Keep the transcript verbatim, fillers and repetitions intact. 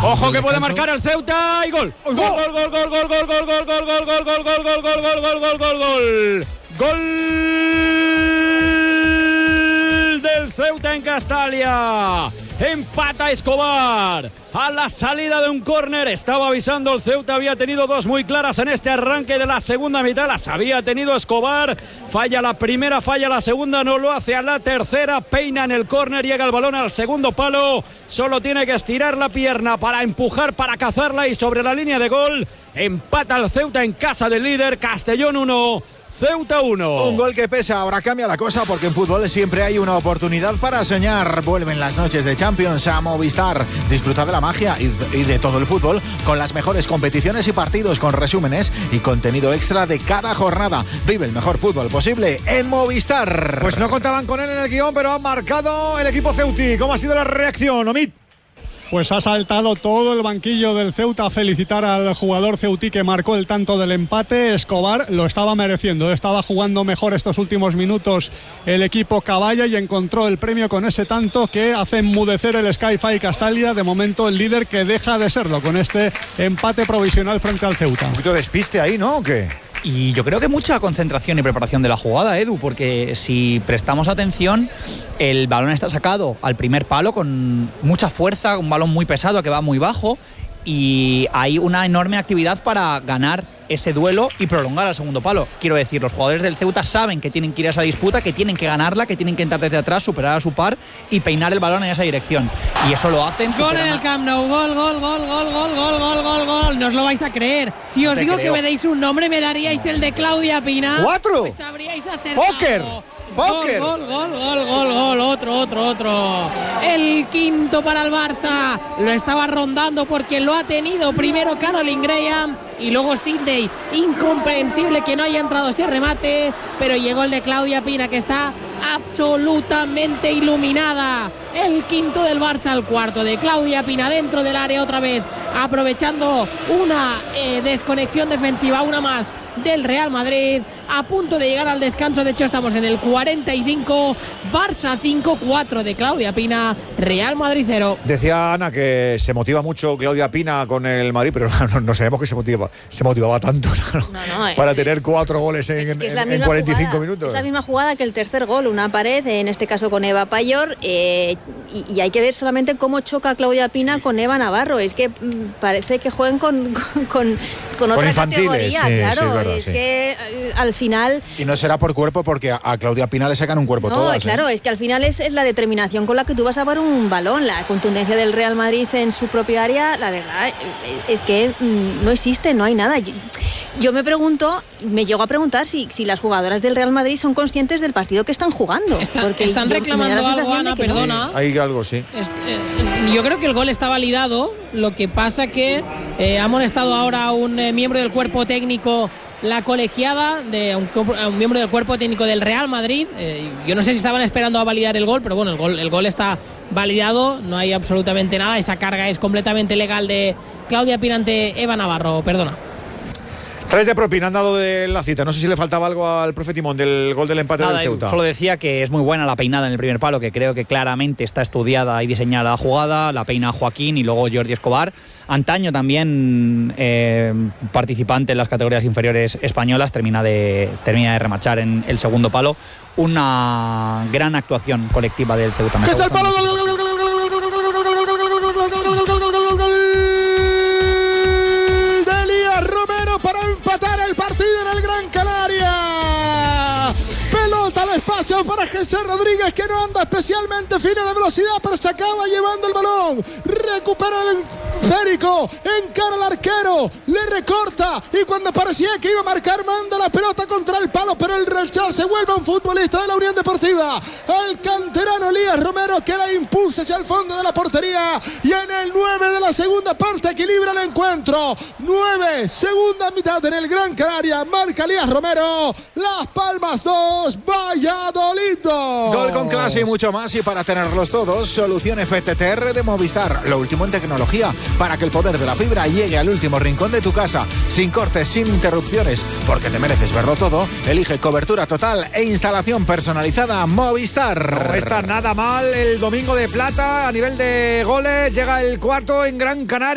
Ojo que puede marcar el Ceuta y gol. Gol, gol, gol, gol, gol, gol, gol, gol, gol, gol, gol, gol, gol, gol, gol, gol, gol, gol, gol, gol. Gol del Ceuta en Castalia. Empata Escobar a la salida de un córner. Estaba avisando el Ceuta, había tenido dos muy claras en este arranque de la segunda mitad. Las había tenido Escobar. Falla la primera, falla la segunda, no lo hace a la tercera. Peina en el córner, llega el balón al segundo palo. Solo tiene que estirar la pierna para empujar, para cazarla y sobre la línea de gol. Empata el Ceuta en casa del líder. Castellón uno. Ceuta uno. Un gol que pesa, ahora cambia la cosa porque en fútbol siempre hay una oportunidad para soñar. Vuelven las noches de Champions a Movistar. Disfruta de la magia y de todo el fútbol con las mejores competiciones y partidos, con resúmenes y contenido extra de cada jornada. Vive el mejor fútbol posible en Movistar. Pues no contaban con él en el guión, pero ha marcado el equipo ceutí. ¿Cómo ha sido la reacción, Omid? Pues ha saltado todo el banquillo del Ceuta a felicitar al jugador ceutí que marcó el tanto del empate. Escobar lo estaba mereciendo, estaba jugando mejor estos últimos minutos el equipo Caballa y encontró el premio con ese tanto que hace enmudecer el Sky-Fi Castalia. De momento el líder que deja de serlo con este empate provisional frente al Ceuta. Un poquito de despiste ahí, ¿no? ¿O qué? Y yo creo que mucha concentración y preparación de la jugada, Edu, porque si prestamos atención, el balón está sacado al primer palo con mucha fuerza, un balón muy pesado que va muy bajo, y hay una enorme actividad para ganar ese duelo y prolongar al segundo palo. Quiero decir, los jugadores del Ceuta saben que tienen que ir a esa disputa, que tienen que ganarla, que tienen que entrar desde atrás, superar a su par y peinar el balón en esa dirección. Y eso lo hacen. Gol en el Camp Nou, gol, gol, gol, gol, gol, gol, gol, gol, gol. No os lo vais a creer. Si os digo que me deis un nombre, me daríais el de Claudia Pina. ¡Cuatro! Pues habríais acertado. ¡Póker! ¡Póker! Gol, gol, gol, gol, gol, otro, otro, otro. El quinto para el Barça. Lo estaba rondando porque lo ha tenido primero Caroline Graham y luego Sidney. Incomprensible que no haya entrado ese remate, pero llegó el de Claudia Pina, que está absolutamente iluminada. El quinto del Barça, el cuarto de Claudia Pina dentro del área otra vez, aprovechando una eh, desconexión defensiva, una más del Real Madrid, a punto de llegar al descanso. De hecho estamos en el cuarenta y cinco. Barça cinco, cuatro de Claudia Pina, Real Madrid cero. Decía Ana que se motiva mucho Claudia Pina con el Madrid, pero no, no sabemos que se motiva, se motivaba tanto, ¿no? No, no, para eh, tener cuatro goles en, en, en cuarenta y cinco jugada, minutos. Es la misma jugada que el tercer gol, una pared, en este caso con Eva Payor, eh, y, y hay que ver solamente cómo choca Claudia Pina con Eva Navarro. Es que mm, parece que jueguen con, con, con, con otra categoría, sí, claro. Sí, es verdad, es sí. que eh, al final... Y no será por cuerpo, porque a, a Claudia Pina le sacan un cuerpo no, todas. Claro, ¿eh? es que al final es, es la determinación con la que tú vas a parar un balón. La contundencia del Real Madrid en su propia área, la verdad, es que mm, no existe, no hay nada. Yo, yo me pregunto, me llego a preguntar si, si las jugadoras del Real Madrid son conscientes del partido que están jugando. Está, están yo, reclamando algo, Ana, perdona. Sí, hay algo, sí. Este, eh, yo creo que el gol está validado. Lo que pasa que eh, ha amonestado ahora a un eh, miembro del cuerpo técnico, la colegiada de un, un miembro del cuerpo técnico del Real Madrid. Eh, yo no sé si estaban esperando a validar el gol, pero bueno, el gol, el gol está validado, no hay absolutamente nada. Esa carga es completamente legal de Claudia Pina ante Eva Navarro, perdona. Tres de propina han dado de la cita. No sé si le faltaba algo al profe Timón del gol del empate Nada, del Ceuta. Solo decía que es muy buena la peinada en el primer palo, que creo que claramente está estudiada y diseñada la jugada. La peina Joaquín y luego Jordi Escobar. Antaño también eh, participante en las categorías inferiores españolas, termina de, termina de remachar en el segundo palo. Una gran actuación colectiva del Ceuta. Me está gustando. Para empatar el partido en el Gran Canaria. Pelota al espacio para Jesús Rodríguez, que no anda especialmente fino de velocidad, pero se acaba llevando el balón. Recupera el Férico, encara al arquero, le recorta y cuando parecía que iba a marcar, manda la pelota contra el palo, pero el rechazo vuelve a un futbolista de la Unión Deportiva, el canterano Elías Romero, que la impulsa hacia el fondo de la portería, y en el nueve de la segunda parte equilibra el encuentro. nueve, segunda mitad en el Gran Canaria, marca Elías Romero. Las Palmas dos, Valladolid dos. Gol con clase y mucho más, y para tenerlos todos, solución F T T R de Movistar, lo último en tecnología, para que el poder de la fibra llegue al último rincón de tu casa, sin cortes, sin interrupciones, porque te mereces verlo todo. Elige cobertura total e instalación personalizada Movistar. No está nada mal el domingo de plata a nivel de goles, llega el cuarto en Gran Canaria.